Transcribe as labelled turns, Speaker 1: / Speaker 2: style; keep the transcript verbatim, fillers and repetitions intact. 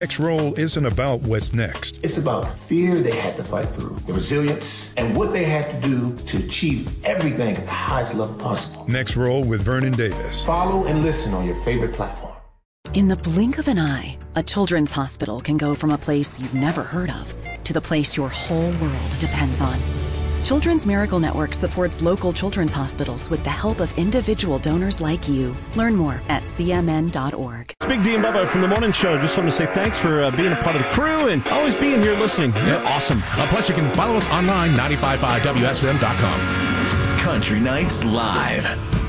Speaker 1: Next Roll isn't about what's next.
Speaker 2: It's about the fear they had to fight through, the resilience, and what they had to do to achieve everything at the highest level possible.
Speaker 1: Next Roll with Vernon Davis.
Speaker 2: Follow and listen on your favorite platform.
Speaker 3: In the blink of an eye, a children's hospital can go from a place you've never heard of to the place your whole world depends on. Children's Miracle Network supports local children's hospitals with the help of individual donors like you. Learn more at C M N dot org.
Speaker 4: It's Big D and Bubba from The Morning Show. Just want to say thanks for uh, being a part of the crew and always being here listening. You're
Speaker 5: yep.
Speaker 4: awesome.
Speaker 5: Uh, plus, you can follow us online, nine five five W S M dot com.
Speaker 6: Country Nights Live.